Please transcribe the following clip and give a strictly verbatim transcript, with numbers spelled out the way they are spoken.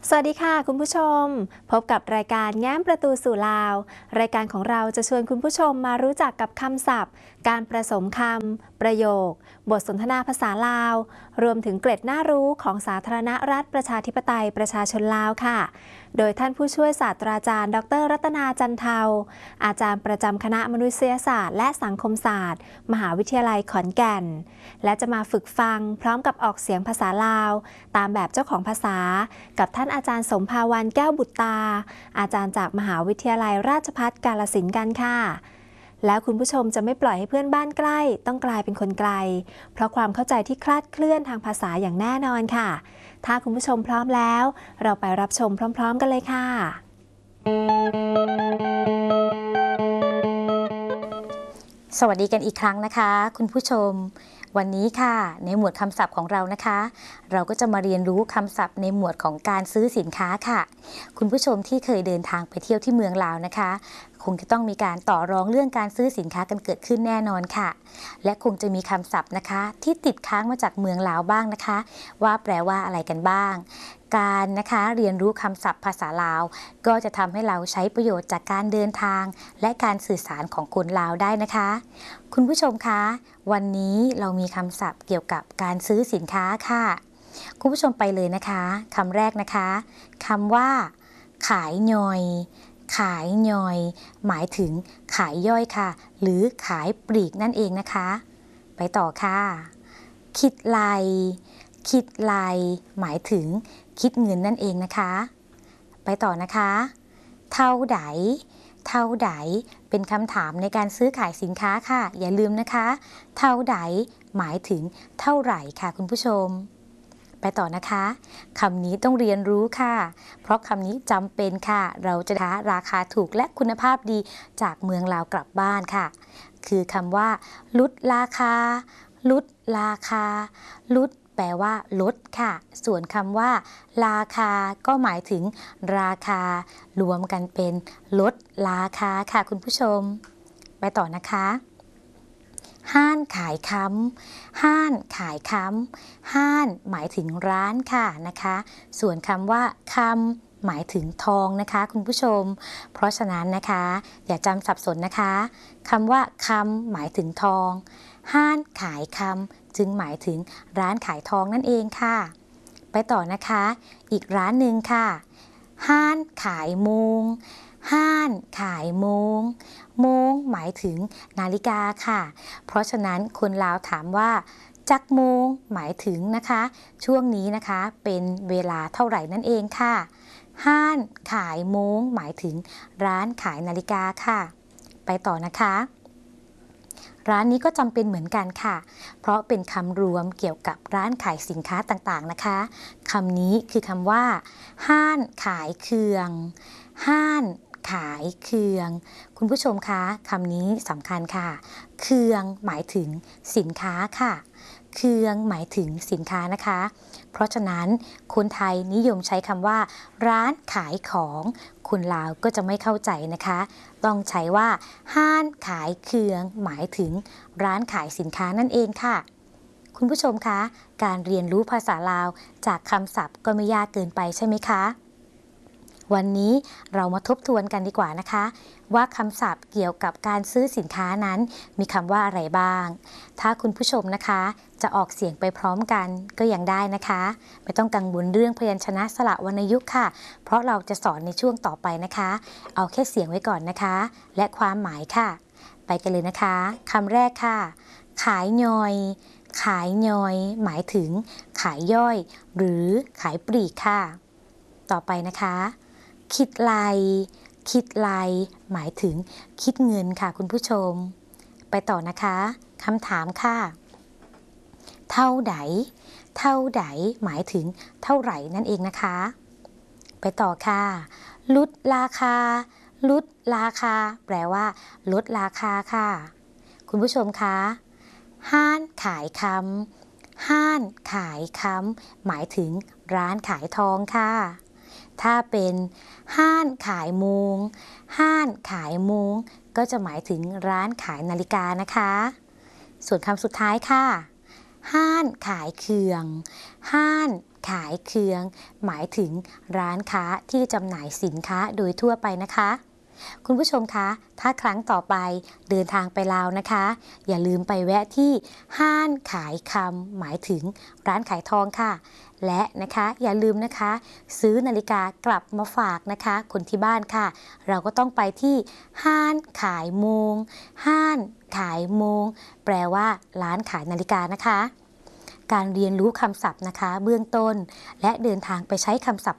สวัสดีค่ะคุณผู้ชมพบกับรายการแง้มประตูสู่ลาวรายการของเราจะชวนคุณผู้ชมมารู้จักกับคำศัพท์การประสมคำประโยคบทสนทนาภาษาลาวรวมถึงเกร็ดน่ารู้ของสาธารณรัฐประชาธิปไตยประชาชนลาวค่ะโดยท่านผู้ช่วยศาสตราจารย์ดรรัตนาจันเทาอาจารย์ประจำคณะมนุษยศาสตร์และสังคมศาสตร์มหาวิทยาลัยขอนแก่นและจะมาฝึกฟังพร้อมกับออกเสียงภาษาลาวตามแบบเจ้าของภาษากับท่านอาจารย์สมภาวันแก้วบุตรตาอาจารย์จากมหาวิทยาลัยราชภัฏกาฬสินธุ์กันค่ะแล้วคุณผู้ชมจะไม่ปล่อยให้เพื่อนบ้านใกล้ต้องกลายเป็นคนไกลเพราะความเข้าใจที่คลาดเคลื่อนทางภาษาอย่างแน่นอนค่ะถ้าคุณผู้ชมพร้อมแล้วเราไปรับชมพร้อมๆกันเลยค่ะสวัสดีกันอีกครั้งนะคะคุณผู้ชมวันนี้ค่ะในหมวดคำศัพท์ของเรานะคะเราก็จะมาเรียนรู้คำศัพท์ในหมวดของการซื้อสินค้าค่ะคุณผู้ชมที่เคยเดินทางไปเที่ยวที่เมืองลาวนะคะคงจะต้องมีการต่อรองเรื่องการซื้อสินค้ากันเกิดขึ้นแน่นอนค่ะและคงจะมีคำศัพท์นะคะที่ติดค้างมาจากเมืองลาวบ้างนะคะว่าแปลว่าอะไรกันบ้างการนะคะเรียนรู้คำศัพท์ภาษาลาวก็จะทำให้เราใช้ประโยชน์จากการเดินทางและการสื่อสารของคนลาวได้นะคะคุณผู้ชมคะวันนี้เรามีคำศัพท์เกี่ยวกับการซื้อสินค้าค่ะคุณผู้ชมไปเลยนะคะคำแรกนะคะคำว่าขายย่อยขายย่อยหมายถึงขายย่อยค่ะหรือขายปลีกนั่นเองนะคะไปต่อค่ะคิดไลคิดไลหมายถึงคิดเงินนั่นเองนะคะไปต่อนะคะเท่าใดเท่าใดเป็นคำถามในการซื้อขายสินค้าค่ะอย่าลืมนะคะเท่าใดหมายถึงเท่าไหร่ค่ะคุณผู้ชมไปต่อนะคะคำนี้ต้องเรียนรู้ค่ะเพราะคำนี้จำเป็นค่ะเราจะหาราคาถูกและคุณภาพดีจากเมืองลาวกลับบ้านค่ะคือคำว่าลดราคาลดราคาลดแปลว่าลดค่ะส่วนคำว่าราคาก็หมายถึงราคารวมกันเป็นลดราคาค่ะคุณผู้ชมไปต่อนะคะห้านขายค้ำห้านขายค้ำห้านหมายถึงร้านค่ะนะคะส่วนคำว่าคำหมายถึงทองนะคะคุณผู้ชมเพราะฉะนั้นนะคะอย่าจำสับสนนะคะคำว่าคำหมายถึงทองห้านขายคำจึงหมายถึงร้านขายทองนั่นเองค่ะไปต่อนะคะอีกร้านหนึ่งค่ะห้านขายโมงห้านขายโมงโมงหมายถึงนาฬิกาค่ะเพราะฉะนั้นคนลาวถามว่าจักโมงหมายถึงนะคะช่วงนี้นะคะเป็นเวลาเท่าไหร่นั่นเองค่ะห้านขายโมงหมายถึงร้านขายนาฬิกาค่ะไปต่อนะคะร้านนี้ก็จำเป็นเหมือนกันค่ะเพราะเป็นคำรวมเกี่ยวกับร้านขายสินค้าต่างๆนะคะคำนี้คือคำว่าห้านขายเครื่องห้านขายเครื่องคุณผู้ชมคะคำนี้สำคัญค่ะเครื่องหมายถึงสินค้าค่ะเครื่องหมายถึงสินค้านะคะเพราะฉะนั้นคนไทยนิยมใช้คำว่าร้านขายของคนลาวก็จะไม่เข้าใจนะคะต้องใช้ว่าห้านขายเครื่องหมายถึงร้านขายสินค้านั่นเองค่ะคุณผู้ชมคะการเรียนรู้ภาษาลาวจากคำศัพท์ก็ไม่ยากเกินไปใช่ไหมคะวันนี้เรามาทบทวนกันดีกว่านะคะว่าคำศัพท์เกี่ยวกับการซื้อสินค้านั้นมีคำว่าอะไรบ้างถ้าคุณผู้ชมนะคะจะออกเสียงไปพร้อมกันก็ยังได้นะคะไม่ต้องกังวลเรื่องพยัญชนะสระวรรณยุกต์ค่ะเพราะเราจะสอนในช่วงต่อไปนะคะเอาแค่เสียงไว้ก่อนนะคะและความหมายค่ะไปกันเลยนะคะคำแรกค่ะขายย่อยขายย่อยหมายถึงขายย่อยหรือขายปลีกค่ะต่อไปนะคะคิดไลคิดไลหมายถึงคิดเงินค่ะคุณผู้ชมไปต่อนะคะคำถามค่ะเท่าใดเท่าใดหมายถึงเท่าไหร่นั่นเองนะคะไปต่อค่ะลดราคาลดราคาแปลว่าลดราคาค่ะคุณผู้ชมคะห้านขายคำห้านขายคำหมายถึงร้านขายทองค่ะถ้าเป็นห้านขายโมงห้านขายโมงก็จะหมายถึงร้านขายนาฬิกานะคะส่วนคำสุดท้ายค่ะห้านขายเครื่องห้านขายเคืองหมายถึงร้านค้าที่จำหน่ายสินค้าโดยทั่วไปนะคะคุณผู้ชมคะถ้าครั้งต่อไปเดินทางไปลาวนะคะอย่าลืมไปแวะที่ห้านขายคำหมายถึงร้านขายทองค่ะและนะคะอย่าลืมนะคะซื้อนาฬิกากลับมาฝากนะคะคนที่บ้านค่ะเราก็ต้องไปที่ห้านขายโมงห้านขายโมงแปลว่าร้านขายนาฬิกานะคะการเรียนรู้คำศัพท์นะคะเบื้องต้นและเดินทางไปใช้คำศัพท์